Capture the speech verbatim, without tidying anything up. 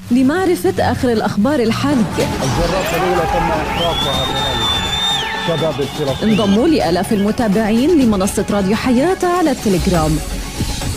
لمعرفة آخر الأخبار الحالية. الجرافة الأولى تم إحراقها من الشباب الفلسطيني. انضموا لآلاف المتابعين لمنصة راديو حياة على التليجرام.